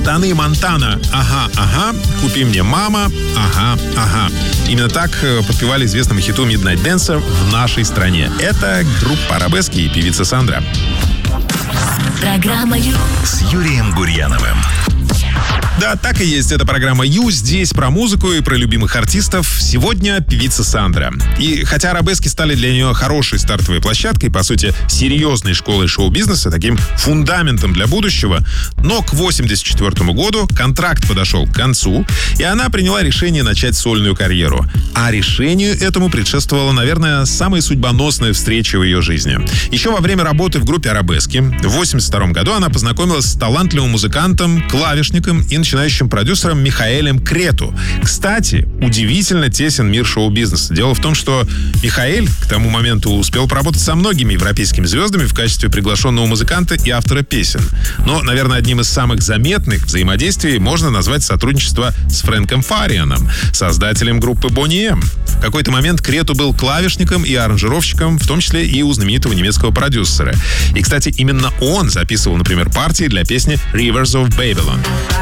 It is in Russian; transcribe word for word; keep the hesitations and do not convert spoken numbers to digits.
Штаны Монтана. Ага, ага. Купи мне, мама. Ага, ага. Именно так подпевали известному хиту Midnight Dancer в нашей стране. Это группа Арабески и певица Сандра. Программа Ю с Юрием Гурьяновым. Да, так и есть. Это программа Ю. Здесь про музыку и про любимых артистов. Сегодня певица Сандра. И хотя Арабески стали для нее хорошей стартовой площадкой, по сути, серьезной школой шоу-бизнеса, таким фундаментом для будущего, но к восемьдесят четвёртому году контракт подошел к концу, и она приняла решение начать сольную карьеру. А решению этому предшествовала, наверное, самая судьбоносная встреча в ее жизни. Еще во время работы в группе Арабески в восемьдесят втором году она познакомилась с талантливым музыкантом, клавишником и начинающим продюсером Михаэлем Крету. Кстати, удивительно тесен мир шоу-бизнеса. Дело в том, что Михаэль к тому моменту успел поработать со многими европейскими звездами в качестве приглашенного музыканта и автора песен. Но, наверное, одним из самых заметных взаимодействий можно назвать сотрудничество с Фрэнком Фарианом, создателем группы Boney M. В какой-то момент Крету был клавишником и аранжировщиком, в том числе и у знаменитого немецкого продюсера. И, кстати, именно он записывал, например, партии для песни «Rivers of Babylon».